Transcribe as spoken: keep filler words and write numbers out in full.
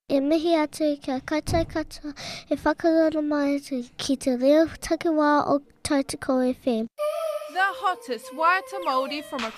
E mihi atu kia koutou katoa e whakarono mai atu ki te reo takiwā o Tautoko F M. The hottest Waiata Māori from